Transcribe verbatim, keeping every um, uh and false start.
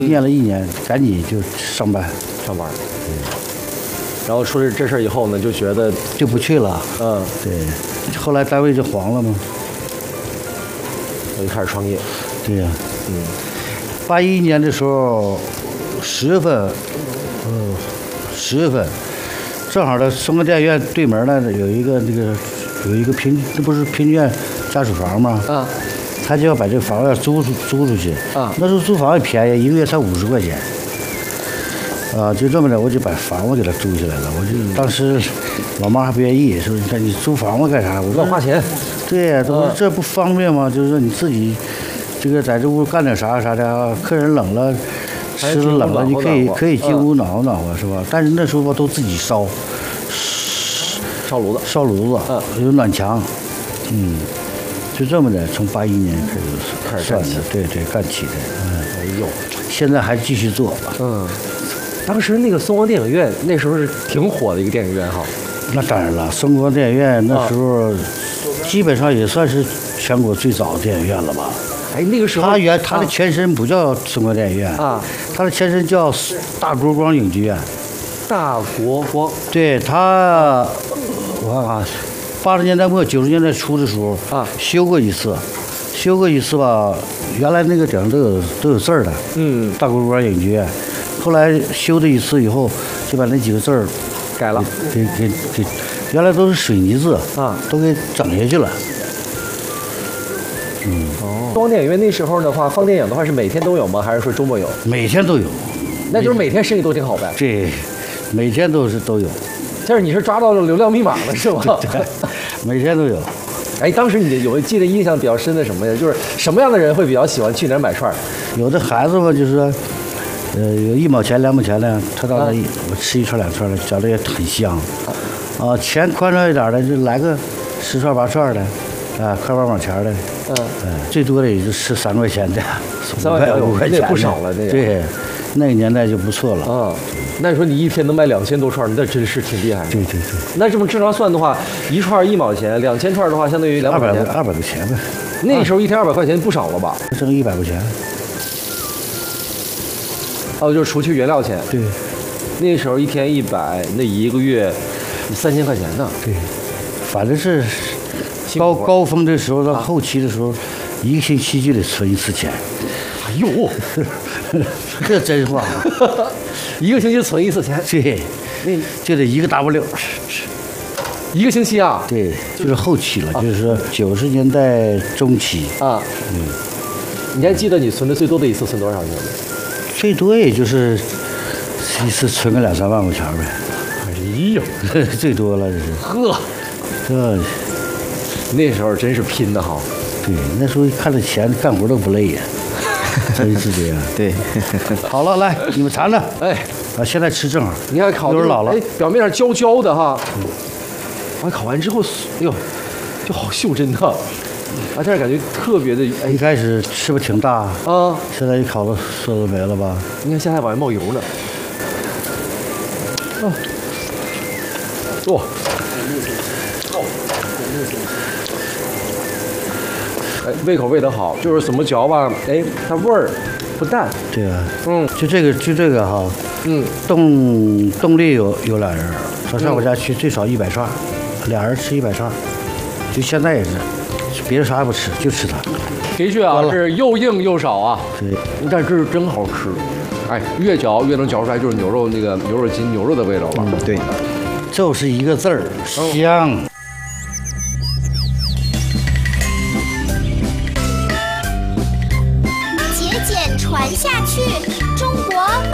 念了一年，赶紧就上班上班。嗯。然后出了这事儿以后呢，就觉得就不去了。 嗯， 对。后来单位就黄了嘛。 我就开始创业。 对呀、啊。 嗯。 八一年的时候，十月份，呃，十月份，正好在松江电影院对门呢有一个那个有一个评，那不是评剧院家属房吗？ 啊。 他就要把这个房要租出租出去。 啊。 那时候租房也便宜，一个月才五十块钱。啊，就这么着，我就把房子给他租下来了。我就当时，老妈还不愿意，说你看你租房子干啥？我说乱花钱。 对呀、啊，我说这不方便吗？就是说你自己，这个在这屋干点啥啥的，客人冷了，吃的冷了，你可以可以进屋暖和暖和，是吧？但是那时候吧，都自己烧， 烧炉子， 烧炉子，嗯，有暖墙，嗯，就这么的，从八一年开始开始算的，对对，干起的，嗯， 哎呦， 现在还继续做， 嗯。当时那个松光电影院那时候是挺火的一个电影院哈。 那当然了，松光电影院那时候基本上也算是全国最早的电影院了吧？ 哎，那个时候它原它的前身不叫松光电影院啊， 它的前身叫大国光影剧院。 大国光。 对它，我看看，八十年代末九十年代初的时候啊， 修过一次，修过一次吧。原来那个顶上都有都有字儿的， 嗯， 大国光影剧院。后来修了一次以后，就把那几个字儿改了， 给给给，原来都是水泥字啊， 都给整下去了。 嗯，哦。松光电影院那时候的话，放电影的话是每天都有吗？还是说周末有？ 每天都有。 那就是每天生意都挺好呗。 对，每天都是都有。 就是你是抓到了流量密码了是吧？ 对，每天都有。 哎，当时你有记得印象比较深的什么呀？就是什么样的人会比较喜欢去哪儿买串？ 有的孩子吧，就是说。呃，有一毛钱、两毛钱的，他到那、啊、我吃一串两串的，觉得也很香。啊，钱宽敞一点的，就来个十串八串的，啊，块八毛钱的。嗯、呃，最多的也就吃三块钱的， 三块五块钱，那不少了。那个对，那个年代就不错了。 啊，那你说你一天能卖两千多串，那真是挺厉害的。 对对对。 那这么正常算的话，一串一毛钱，两千串的话，相当于两百块钱。 二百块钱呗。 那时候一天二百块钱不少了吧？ 挣一百块钱。 哦，就是除去原料钱。 对， 那时候一天一百，那一个月三千块钱呢。 对，反正是高高峰的时候到后期的时候，啊、一个星期就得存一次钱。 哎呦， 这真话， 一个星期存一次钱。 对，那就得一个 W。 一个星期啊？ 对，就是后期了，啊、就是说九十年代中期啊。嗯，你还记得你存的最多的一次存多少钱吗？ 最多也就是一次存个两三万块钱呗。 哎呦， 最多了这是。 呵， 这那时候真是拼的哈。 对，那时候看着钱干活都不累呀，真是这样。 对， 好了，来你们尝尝。 哎， 啊，现在吃正好。 你看烤有点老了， 哎，表面上焦焦的哈。嗯。完烤完之后，哎呦，就好袖珍的。啊，但是感觉特别的，哎， 一开始是不是挺大啊？ 现在一烤的色都没了吧？ 你看现在往外冒油呢。哦，哇，哎，胃口喂得好，就是怎么嚼吧，哎，它味儿不淡。 对啊， 嗯， 就这个就这个哈， 嗯， 动动力有有俩人，说上我家去最少一百串，俩人吃一百串，就现在也是。别的啥也不吃，就吃它。 的确啊，是又硬又少啊。 对， 但是真好吃。哎，越嚼越能嚼出来就是牛肉那个牛肉筋、牛肉的味道了。 嗯，对，就是一个字儿，香。 节俭传下去，中国